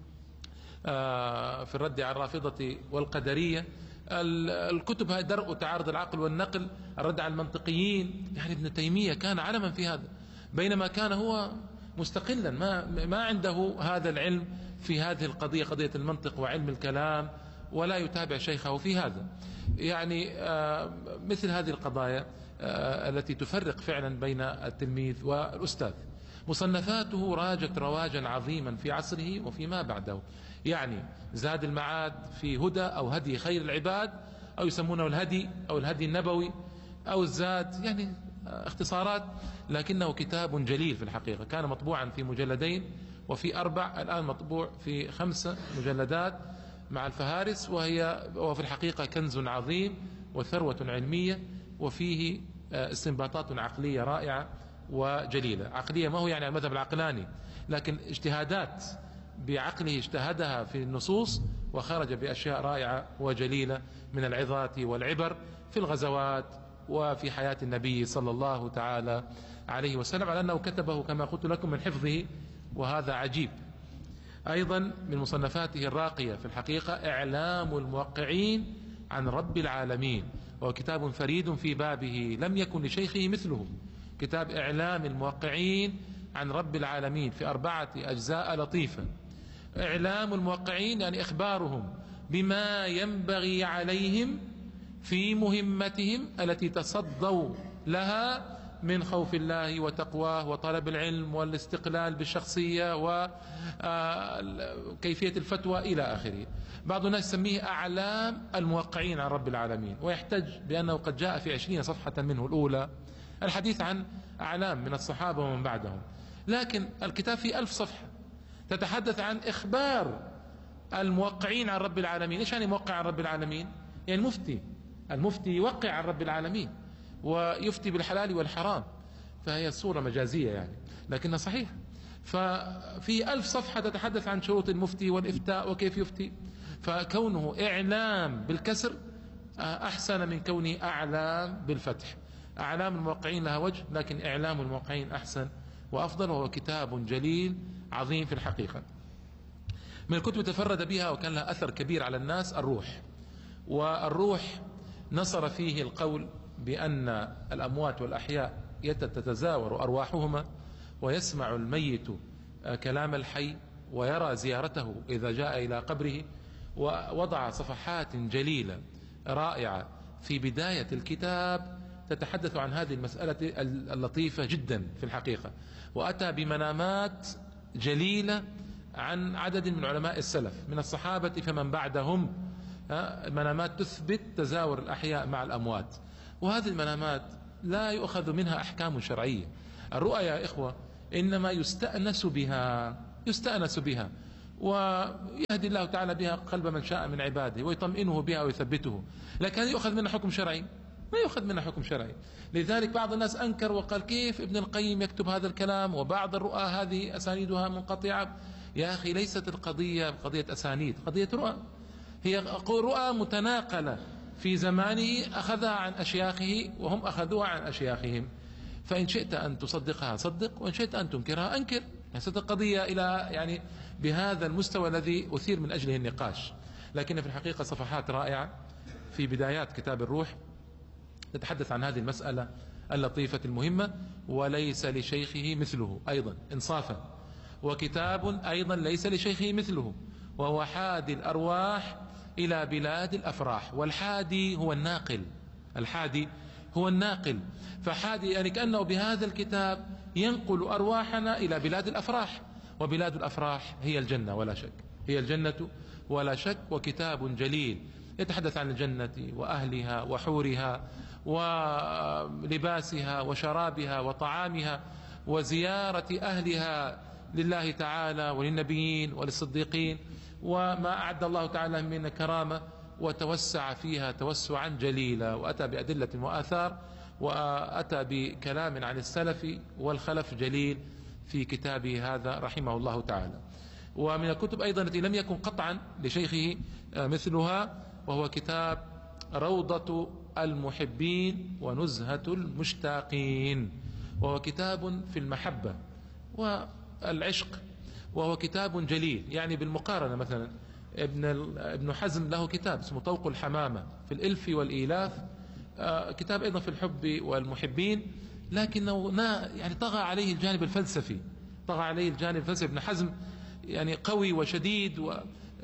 في الرد على الرافضة والقدرية، الكتب هاي درء تعارض العقل والنقل، الرد على المنطقيين. يعني ابن تيمية كان علما في هذا، بينما كان هو مستقلا ما ما عنده هذا العلم في هذه القضية، قضية المنطق وعلم الكلام، ولا يتابع شيخه في هذا. يعني مثل هذه القضايا التي تفرق فعلا بين التلميذ والأستاذ. مصنفاته راجت رواجا عظيما في عصره وفيما بعده، يعني زاد المعاد في هدى أو هدي خير العباد، أو يسمونه الهدي أو الهدي النبوي أو الزاد، يعني اختصارات، لكنه كتاب جليل في الحقيقة. كان مطبوعا في مجلدين وفي أربع، الآن مطبوع في خمسة مجلدات مع الفهارس، وهي وفي الحقيقة كنز عظيم وثروة علمية، وفيه استنباطات عقلية رائعة وجليلة. عقلية ما هو يعني المذهب العقلاني، لكن اجتهادات بعقله اجتهدها في النصوص وخرج بأشياء رائعة وجليلة من العظات والعبر في الغزوات وفي حياة النبي صلى الله تعالى عليه وسلم، على أنه كتبه كما قلت لكم من حفظه، وهذا عجيب. أيضا من مصنفاته الراقية في الحقيقة إعلام الموقعين عن رب العالمين، وهو كتاب فريد في بابه لم يكن لشيخه مثله، كتاب إعلام الموقعين عن رب العالمين في أربعة أجزاء لطيفة. إعلام الموقعين يعني إخبارهم بما ينبغي عليهم في مهمتهم التي تصدوا لها من خوف الله وتقواه وطلب العلم والاستقلال بالشخصية وكيفية الفتوى إلى آخره. بعض الناس يسميه أعلام الموقعين عن رب العالمين، ويحتج بأنه قد جاء في عشرين صفحة منه الأولى الحديث عن أعلام من الصحابة ومن بعدهم، لكن الكتاب فيه ألف صفحة تتحدث عن إخبار الموقعين عن رب العالمين. إيش يعني موقع عن رب العالمين؟ يعني المفتي المفتي يوقع عن رب العالمين ويفتي بالحلال والحرام، فهي صورة مجازية يعني لكنها صحيحة. ففي ألف صفحة تتحدث عن شروط المفتي والإفتاء وكيف يفتي، فكونه إعلام بالكسر أحسن من كونه أعلام بالفتح. أعلام الموقعين لها وجه، لكن إعلام الموقعين أحسن وأفضل، وهو كتاب جليل عظيم في الحقيقة. من الكتب تفرد بها وكان لها أثر كبير على الناس الروح. والروح نصر فيه القول بأن الأموات والأحياء تتزاور أرواحهما، ويسمع الميت كلام الحي ويرى زيارته إذا جاء إلى قبره. ووضع صفحات جليلة رائعة في بداية الكتاب تتحدث عن هذه المسألة اللطيفة جدا في الحقيقة، وأتى بمنامات جليلة عن عدد من علماء السلف من الصحابة فمن بعدهم، منامات تثبت تزاور الأحياء مع الأموات. وهذه المنامات لا يؤخذ منها أحكام شرعية. الرؤى يا إخوة إنما يستأنس بها يستأنس بها ويهدي الله تعالى بها قلب من شاء من عباده ويطمئنه بها ويثبته، لكن يؤخذ منها حكم شرعي؟ ما يؤخذ منها حكم شرعي. لذلك بعض الناس أنكر وقال كيف ابن القيم يكتب هذا الكلام وبعض الرؤى هذه أسانيدها منقطعة. يا أخي ليست القضية قضية أسانيد، قضية رؤى. هي رؤى متناقلة في زمانه أخذها عن أشياخه وهم أخذوها عن أشياخهم، فإن شئت أن تصدقها صدق، وإن شئت أن تنكرها أنكر. ليست القضية إلى يعني بهذا المستوى الذي أثير من أجله النقاش. لكن في الحقيقة صفحات رائعة في بدايات كتاب الروح تتحدث عن هذه المسألة اللطيفة المهمة. وليس لشيخه مثله أيضا إنصافا، وكتاب أيضا ليس لشيخه مثله، وهو حادي الأرواح إلى بلاد الأفراح. والحادي هو الناقل، الحادي هو الناقل. فحادي يعني كأنه بهذا الكتاب ينقل أرواحنا إلى بلاد الأفراح، وبلاد الأفراح هي الجنة ولا شك، هي الجنة ولا شك. وكتاب جليل يتحدث عن الجنة وأهلها وحورها ولباسها وشرابها وطعامها وزيارة أهلها لله تعالى وللنبيين وللصديقين، وما أعد الله تعالى من كرامة، وتوسع فيها توسعا جليلا، وأتى بأدلة وآثار، وأتى بكلام عن السلف والخلف جليل في كتابه هذا رحمه الله تعالى. ومن الكتب أيضا التي لم يكن قطعا لشيخه مثلها وهو كتاب روضة المحبين ونزهة المشتاقين، وهو كتاب في المحبة والعشق، وهو كتاب جليل. يعني بالمقارنة مثلا ابن ابن حزم له كتاب اسمه طوق الحمامة في الإلف والإيلاف، آه كتاب أيضا في الحب والمحبين، لكنه يعني طغى عليه الجانب الفلسفي، طغى عليه الجانب الفلسفي. ابن حزم يعني قوي وشديد و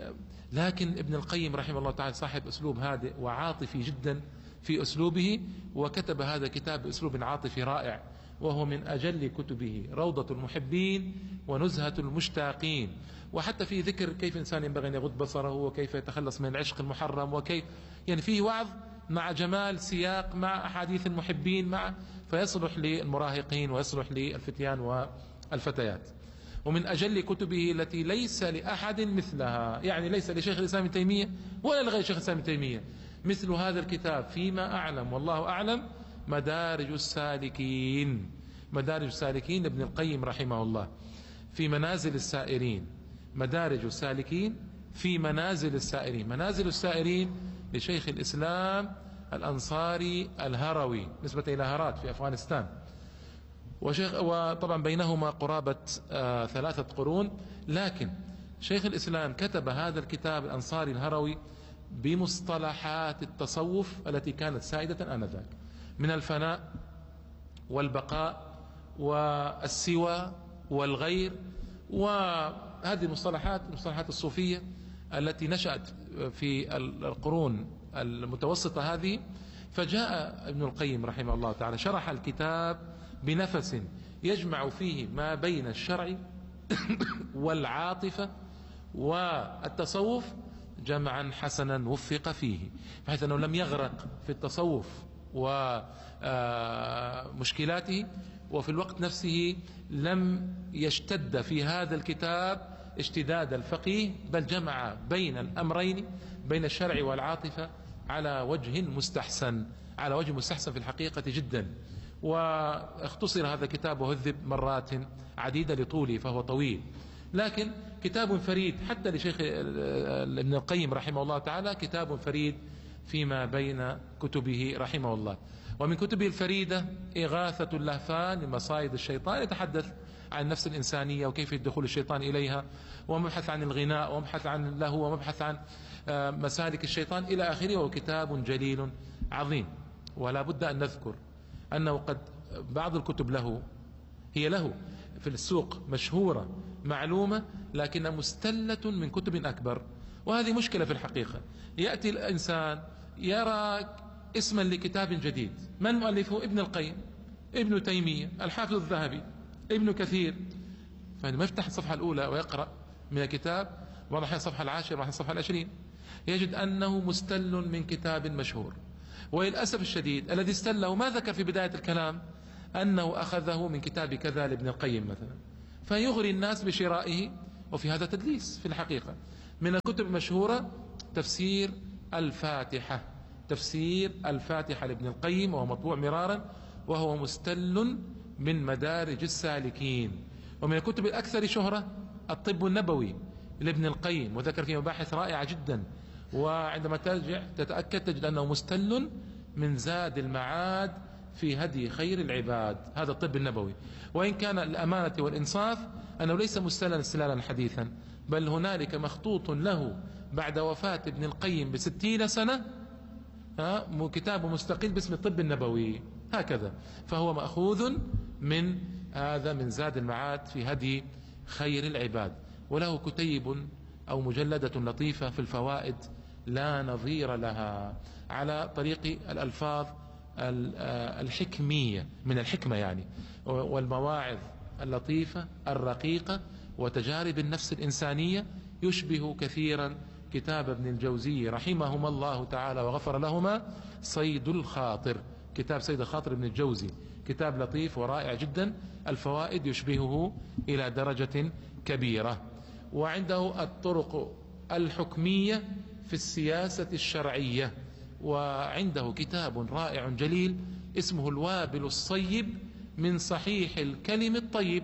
لكن ابن القيم رحمه الله تعالى صاحب أسلوب هادئ وعاطفي جدا في أسلوبه، وكتب هذا الكتاب بأسلوب عاطفي رائع، وهو من أجل كتبه روضة المحبين ونزهة المشتاقين. وحتى في ذكر كيف الإنسان ينبغي أن يغض بصره وكيف يتخلص من العشق المحرم، وكيف يعني فيه وعظ مع جمال سياق مع أحاديث المحبين مع فيصلح للمراهقين ويصلح للفتيان والفتيات. ومن أجل كتبه التي ليس لأحد مثلها، يعني ليس لشيخ الإسلام ابن تيمية ولا لغير شيخ الإسلام ابن تيمية مثل هذا الكتاب فيما أعلم والله أعلم، مدارج السالكين. مدارج السالكين ابن القيم رحمه الله في منازل السائرين، مدارج السالكين في منازل السائرين. منازل السائرين لشيخ الإسلام الأنصاري الهروي نسبة إلى هرات في أفغانستان، وشيخ وطبعا بينهما قرابة آه ثلاثة قرون. لكن شيخ الإسلام كتب هذا الكتاب الأنصاري الهروي بمصطلحات التصوف التي كانت سائدة آنذاك من الفناء والبقاء والسوى والغير، وهذه المصطلحات المصطلحات الصوفية التي نشأت في القرون المتوسطة هذه. فجاء ابن القيم رحمه الله تعالى شرح الكتاب بنفس يجمع فيه ما بين الشرع والعاطفة والتصوف جمعا حسنا وفق فيه، بحيث أنه لم يغرق في التصوف ومشكلاته، وفي الوقت نفسه لم يشتد في هذا الكتاب اشتداد الفقيه، بل جمع بين الأمرين بين الشرع والعاطفة على وجه مستحسن على وجه مستحسن في الحقيقة جدا. واختصر هذا الكتاب وهذب مرات عديدة لطوله فهو طويل، لكن كتاب فريد حتى لشيخ ابن القيم رحمه الله تعالى، كتاب فريد فيما بين كتبه رحمه الله. ومن كتبه الفريدة إغاثة اللهفان لمصايد الشيطان، يتحدث عن النفس الإنسانية وكيف دخول الشيطان إليها، ومبحث عن الغناء، ومبحث عن اللهو، ومبحث عن مسالك الشيطان إلى آخره. وكتاب جليل عظيم. ولا بد أن نذكر أنه قد بعض الكتب له هي له في السوق مشهورة معلومة، لكن مستلة من كتب أكبر، وهذه مشكلة في الحقيقة. يأتي الإنسان يرى اسما لكتاب جديد، من مؤلفه؟ ابن القيم، ابن تيمية، الحافظ الذهبي، ابن كثير، فما يفتح الصفحة الأولى ويقرأ من الكتاب، وراح الصفحة العاشرة وراح الصفحة العشرين، يجد أنه مستل من كتاب مشهور. وللأسف الشديد الذي استله ما ذكر في بداية الكلام أنه أخذه من كتاب كذا لابن القيم مثلا، فيغري الناس بشرائه، وفي هذا تدليس في الحقيقة. من الكتب المشهورة تفسير الفاتحة، تفسير الفاتحة لابن القيم، وهو مطبوع مرارا، وهو مستل من مدارج السالكين. ومن الكتب الأكثر شهرة الطب النبوي لابن القيم، وذكر فيه مباحث رائعة جدا، وعندما ترجع تتأكد تجد أنه مستل من زاد المعاد في هدي خير العباد، هذا الطب النبوي. وإن كان الأمانة والإنصاف أنه ليس مستلا استلالا حديثا، بل هنالك مخطوط له بعد وفاة ابن القيم بستين سنة كتاب مستقل باسم الطب النبوي هكذا، فهو مأخوذ من هذا من زاد المعاد في هدي خير العباد. وله كتيب أو مجلدة لطيفة في الفوائد لا نظير لها، على طريق الألفاظ الحكمية من الحكمة يعني، والمواعظ اللطيفة الرقيقة، وتجارب النفس الإنسانية، يشبه كثيرا كتاب ابن الجوزي رحمهما الله تعالى وغفر لهما صيد الخاطر. كتاب صيد الخاطر ابن الجوزي كتاب لطيف ورائع جدا، الفوائد يشبهه إلى درجة كبيرة. وعنده الطرق الحكمية في السياسة الشرعية، وعنده كتاب رائع جليل اسمه الوابل الصيب من صحيح الكلم الطيب،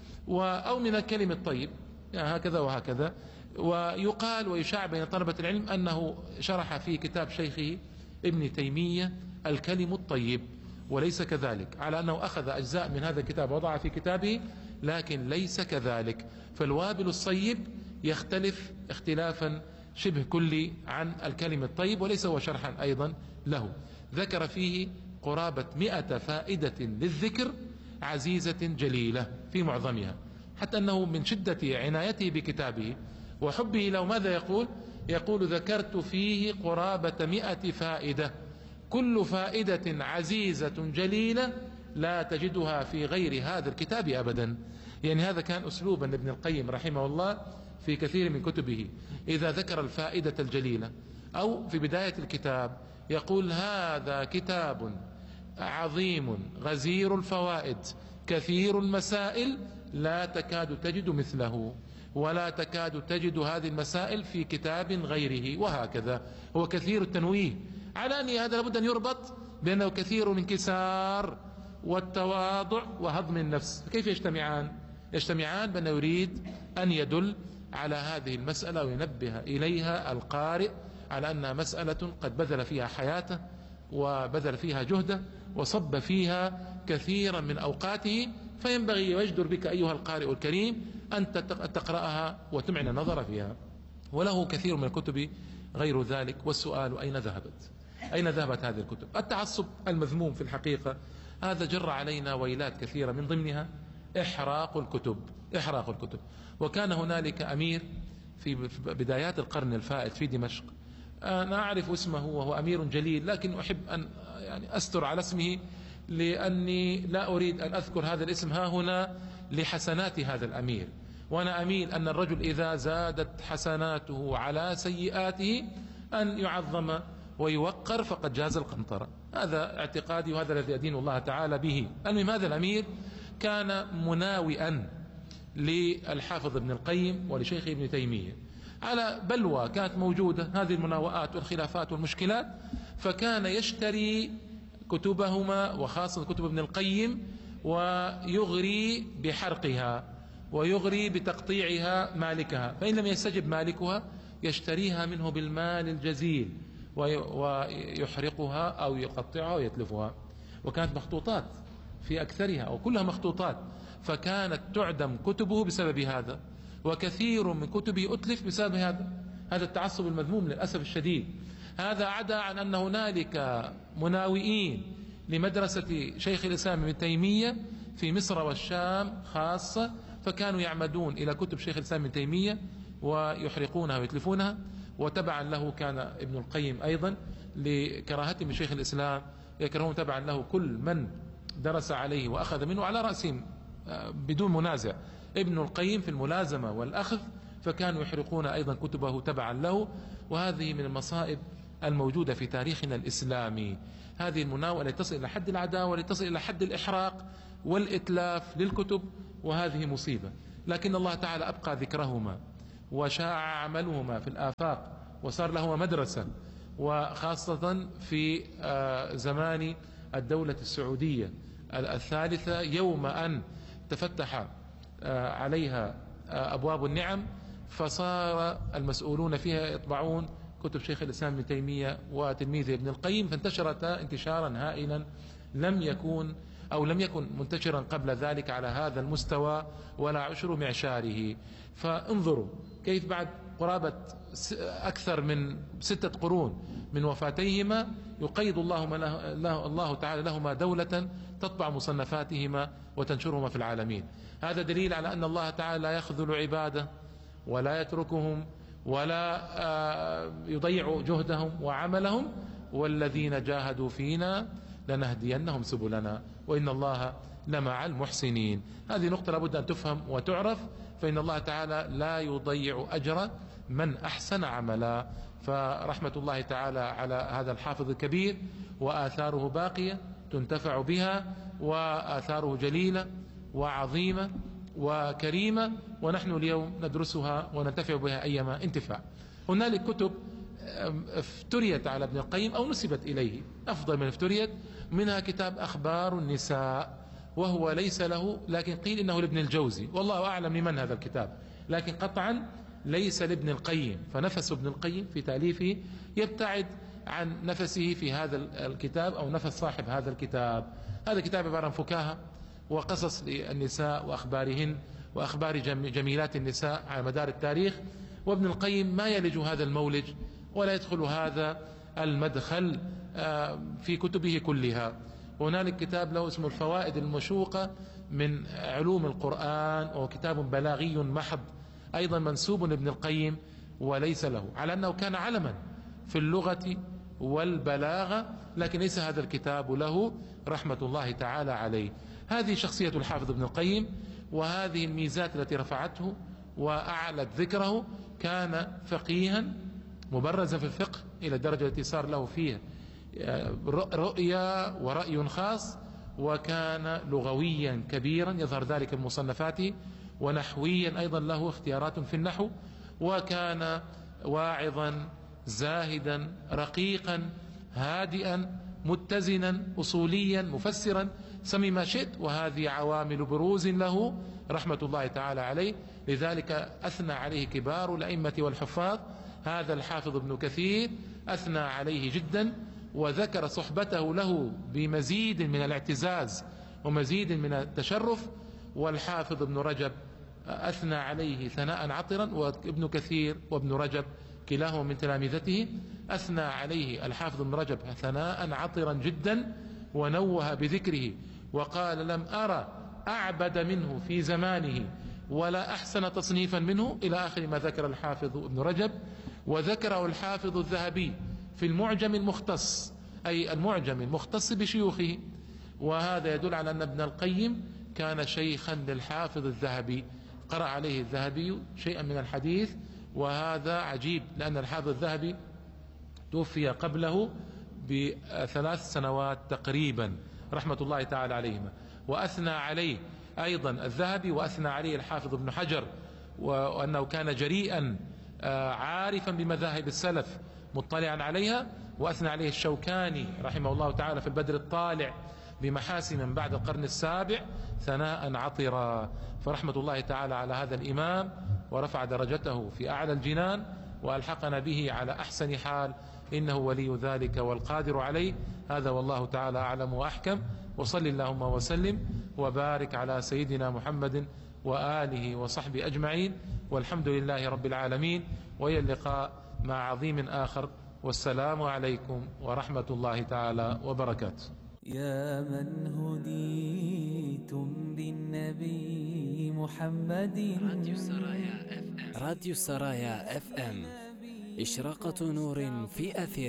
أو من الكلم الطيب، يعني هكذا وهكذا. ويقال ويشاع بين طلبة العلم أنه شرح في كتاب شيخه ابن تيمية الكلم الطيب، وليس كذلك، على أنه أخذ أجزاء من هذا الكتاب وضعها في كتابه، لكن ليس كذلك. فالوابل الصيب يختلف اختلافا شبه كلي عن الكلم الطيب، وليس هو شرحا أيضا له. ذكر فيه قرابة مئة فائدة للذكر عزيزة جليلة في معظمها، حتى أنه من شدة عنايته بكتابه وحبه له ماذا يقول؟ يقول ذكرت فيه قرابة مئة فائدة، كل فائدة عزيزة جليلة لا تجدها في غير هذا الكتاب أبدا. يعني هذا كان أسلوبا لابن القيم رحمه الله في كثير من كتبه، إذا ذكر الفائدة الجليلة أو في بداية الكتاب يقول هذا كتاب عظيم غزير الفوائد كثير المسائل لا تكاد تجد مثله، ولا تكاد تجد هذه المسائل في كتاب غيره، وهكذا. هو كثير التنويه، على أن هذا لابد أن يربط بأنه كثير الانكسار والتواضع وهضم النفس. كيف يجتمعان؟ يجتمعان بأنه يريد أن يدل على هذه المسألة وينبه إليها القارئ على أنها مسألة قد بذل فيها حياته وبذل فيها جهده وصب فيها كثيرا من أوقاته، فينبغي ويجدر بك أيها القارئ الكريم أن تقرأها وتمعن النظر فيها. وله كثير من الكتب غير ذلك. والسؤال أين ذهبت؟ أين ذهبت هذه الكتب؟ التعصب المذموم في الحقيقة هذا جر علينا ويلات كثيرة، من ضمنها إحراق الكتب إحراق الكتب. وكان هنالك أمير في بدايات القرن الفائت في دمشق، أنا أعرف اسمه وهو أمير جليل، لكن أحب أن يعني أستر على اسمه لأني لا أريد أن أذكر هذا الاسم ها هنا لحسنات هذا الأمير، وأنا أميل أن الرجل إذا زادت حسناته على سيئاته أن يعظم ويوقر فقد جاز القنطرة. هذا اعتقادي وهذا الذي أدين الله تعالى به. المهم هذا الأمير كان مناوئا للحافظ ابن القيم ولشيخ ابن تيمية على بلوى كانت موجودة، هذه المناوئات والخلافات والمشكلات، فكان يشتري كتبهما وخاصة كتب ابن القيم ويغري بحرقها ويغري بتقطيعها مالكها، فإن لم يستجب مالكها يشتريها منه بالمال الجزيل ويحرقها أو يقطعها ويتلفها. وكانت مخطوطات في أكثرها أو كلها مخطوطات، فكانت تعدم كتبه بسبب هذا، وكثير من كتبه أتلف بسبب هذا هذا التعصب المذموم للأسف الشديد. هذا عدا عن أن هنالك مناوئين لمدرسة شيخ الإسلام ابن تيمية في مصر والشام خاصة، فكانوا يعمدون إلى كتب شيخ الإسلام ابن تيمية ويحرقونها ويتلفونها. وتبعا له كان ابن القيم أيضا لكراهته من شيخ الإسلام يكرهون تبعا له كل من درس عليه وأخذ منه على رأسهم بدون منازع ابن القيم في الملازمة والأخذ، فكانوا يحرقون أيضا كتبه تبعا له. وهذه من المصائب الموجودة في تاريخنا الإسلامي، هذه المناوئة التي تصل إلى حد العداوة، التي تصل إلى حد الإحراق والإتلاف للكتب، وهذه مصيبة. لكن الله تعالى أبقى ذكرهما وشاع عملهما في الآفاق وصار لهما مدرسة، وخاصة في زمان الدولة السعودية الثالثة يوم أن تفتح عليها أبواب النعم، فصار المسؤولون فيها يطبعون كتب شيخ الإسلام ابن تيمية وتلميذه ابن القيم، فانتشرت انتشارا هائلا لم يكن أو لم يكن منتشرا قبل ذلك على هذا المستوى ولا عشر معشاره. فانظروا كيف بعد قرابة أكثر من ستة قرون من وفاتيهما يقيد الله, له الله تعالى لهما دولة تطبع مصنفاتهما وتنشرهما في العالمين. هذا دليل على أن الله تعالى لا يخذل عباده ولا يتركهم ولا يضيع جهدهم وعملهم، والذين جاهدوا فينا لنهدينهم سبلنا وإن الله لمع المحسنين. هذه نقطة لابد أن تفهم وتعرف، فإن الله تعالى لا يضيع أجر من أحسن عملا. فرحمة الله تعالى على هذا الحافظ الكبير، وآثاره باقية تنتفع بها، وآثاره جليلة وعظيمة وكريمة، ونحن اليوم ندرسها وننتفع بها أيما انتفاع. هنالك كتب افتريت على ابن القيم أو نسبت إليه أفضل من افتريت، منها كتاب أخبار النساء، وهو ليس له، لكن قيل إنه لابن الجوزي، والله أعلم لمن هذا الكتاب، لكن قطعا ليس لابن القيم، فنفس ابن القيم في تأليفه يبتعد عن نفسه في هذا الكتاب أو نفس صاحب هذا الكتاب. هذا كتاب عبارة عن فكاهة وقصص للنساء وأخبارهن وأخبار جميلات النساء على مدار التاريخ، وابن القيم ما يلج هذا المولج ولا يدخل هذا المدخل في كتبه كلها. هنالك كتاب له اسمه الفوائد المشوقة من علوم القرآن، وهو كتاب بلاغي محض أيضا منسوب لابن القيم وليس له، على أنه كان علما في اللغة والبلاغة، لكن ليس هذا الكتاب له رحمة الله تعالى عليه. هذه شخصية الحافظ ابن القيم، وهذه الميزات التي رفعته وأعلت ذكره. كان فقيها مبرزا في الفقه إلى الدرجة التي صار له فيها رؤية ورأي خاص، وكان لغويا كبيرا يظهر ذلك من مصنفاته، ونحويا أيضا له اختيارات في النحو، وكان واعظا زاهدا رقيقا هادئا متزنا أصوليا مفسرا، سمي ما شئت، وهذه عوامل بروز له رحمة الله تعالى عليه. لذلك أثنى عليه كبار الأئمة والحفاظ. هذا الحافظ ابن كثير أثنى عليه جدا، وذكر صحبته له بمزيد من الاعتزاز ومزيد من التشرف. والحافظ ابن رجب أثنى عليه ثناء عطرا، وابن كثير وابن رجب كلاهما من تلامذته أثنى عليه الحافظ ابن رجب ثناء عطرا جدا، ونوه بذكره وقال: لم أرى أعبد منه في زمانه ولا أحسن تصنيفا منه، إلى آخر ما ذكر الحافظ ابن رجب. وذكره الحافظ الذهبي في المعجم المختص، أي المعجم المختص بشيوخه. وهذا يدل على أن ابن القيم كان شيخا للحافظ الذهبي، قرأ عليه الذهبي شيئا من الحديث. وهذا عجيب لأن الحافظ الذهبي توفي قبله بثلاث سنوات تقريبا رحمة الله تعالى عليهما. وأثنى عليه أيضا الذهبي وأثنى عليه الحافظ ابن حجر، وأنه كان جريئا عارفا بمذاهب السلف مطلعا عليها. وأثنى عليه الشوكاني رحمه الله تعالى في البدر الطالع بمحاسن من بعد القرن السابع ثناء عطرا. فرحمة الله تعالى على هذا الإمام، ورفع درجته في أعلى الجنان، وألحقنا به على أحسن حال، إنه ولي ذلك والقادر عليه. هذا والله تعالى أعلم وأحكم. وصل اللهم وسلم وبارك على سيدنا محمد وآله وصحبه أجمعين، والحمد لله رب العالمين. وإلى اللقاء مع عظيم آخر، والسلام عليكم ورحمة الله تعالى وبركاته. يا من هديتم بالنبي محمد. راديو السرايا اف ام، راديو السرايا اف ام، إشراقة نور في أثير